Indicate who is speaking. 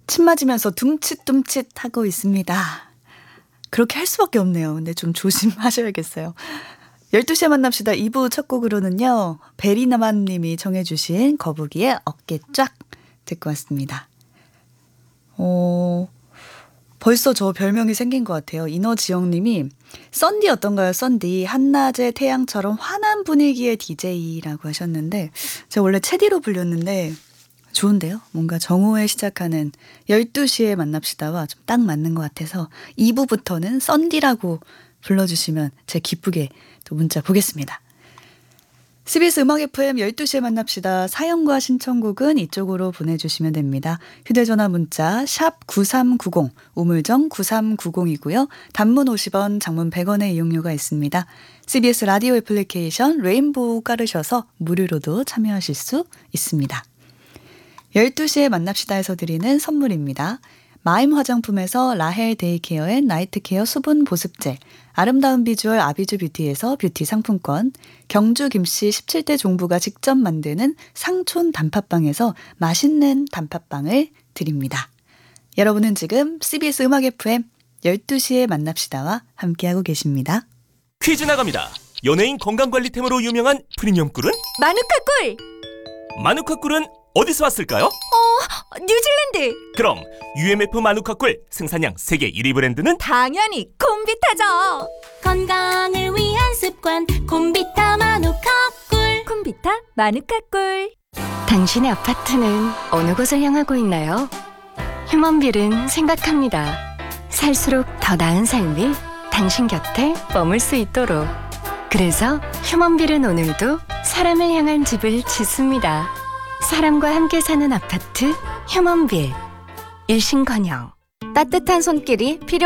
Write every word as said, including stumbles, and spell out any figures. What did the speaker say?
Speaker 1: 침 맞으면서 둠칫둠칫 하고 있습니다. 그렇게 할 수밖에 없네요. 근데 좀 조심하셔야겠어요. 열두 시에 만납시다. 이 부 첫 곡으로는요. 베리나만 님이 정해주신 거북이의 어깨 쫙 듣고 왔습니다. 어, 벌써 저 별명이 생긴 것 같아요. 이너지영 님이 썬디 어떤가요? 썬디. 한낮의 태양처럼 환한 분위기의 디제이라고 하셨는데 제가 원래 체디로 불렸는데 좋은데요? 뭔가 정오에 시작하는 열두 시에 만납시다와 좀 딱 맞는 것 같아서 이 부부터는 썬디라고 불러주시면 제가 기쁘게 또 문자 보겠습니다. 씨비에스 음악 에프엠 열두 시에 만납시다. 사연과 신청곡은 이쪽으로 보내주시면 됩니다. 휴대전화 문자 샵 구삼구공, 우물정 구삼구공이고요. 단문 오십 원, 장문 백 원의 이용료가 있습니다. 씨비에스 라디오 애플리케이션 레인보우 깔으셔서 무료로도 참여하실 수 있습니다. 열두 시에 만납시다에서 드리는 선물입니다. 마임 화장품에서 라헬 데이케어 앤 나이트케어 수분 보습제, 아름다운 비주얼 아비주 뷰티에서 뷰티 상품권, 경주 김씨 십칠 대 종부가 직접 만드는 상촌 단팥빵에서 맛있는 단팥빵을 드립니다. 여러분은 지금 씨비에스 음악 에프엠 열두 시에 만납시다와 함께하고 계십니다.
Speaker 2: 퀴즈 나갑니다. 연예인 건강관리템으로 유명한 프리미엄 꿀은?
Speaker 3: 마누카 꿀!
Speaker 2: 마누카 꿀은 어디서 왔을까요?
Speaker 3: 어, 뉴질랜드!
Speaker 2: 그럼 유엠에프 마누카 꿀 생산량 세계 일 위 브랜드는?
Speaker 3: 당연히 콤비타죠!
Speaker 4: 건강을 위한 습관 콤비타 마누카 꿀.
Speaker 3: 콤비타 마누카 꿀.
Speaker 5: 당신의 아파트는 어느 곳을 향하고 있나요? 휴먼빌은 생각합니다. 살수록 더 나은 삶이 당신 곁에 머물 수 있도록. 그래서 휴먼빌은 오늘도 사람을 향한 집을 짓습니다. 사람과 함께 사는 아파트 휴먼빌. 일신건영. 따뜻한 손길이 필요